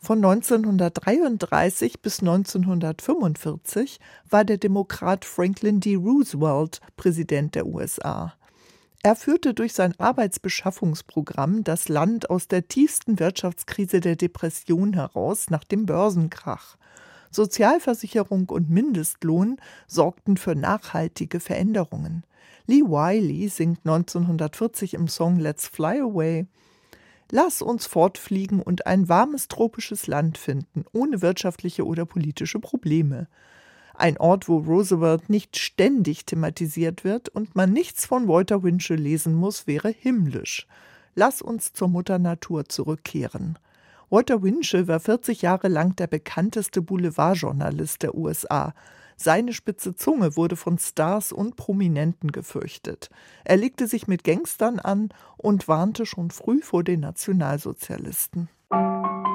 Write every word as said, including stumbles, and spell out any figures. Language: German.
Von neunzehnhundertdreiunddreißig bis neunzehnhundertfünfundvierzig war der Demokrat Franklin D. Roosevelt Präsident der U S A. Er führte durch sein Arbeitsbeschaffungsprogramm das Land aus der tiefsten Wirtschaftskrise der Depression heraus nach dem Börsenkrach. Sozialversicherung und Mindestlohn sorgten für nachhaltige Veränderungen. Lee Wiley singt neunzehnhundertvierzig im Song Let's Fly Away: Lass uns fortfliegen und ein warmes tropisches Land finden, ohne wirtschaftliche oder politische Probleme. Ein Ort, wo Roosevelt nicht ständig thematisiert wird und man nichts von Walter Winchell lesen muss, wäre himmlisch. Lass uns zur Mutter Natur zurückkehren. Walter Winchell war vierzig Jahre lang der bekannteste Boulevardjournalist der U S A. Seine spitze Zunge wurde von Stars und Prominenten gefürchtet. Er legte sich mit Gangstern an und warnte schon früh vor den Nationalsozialisten.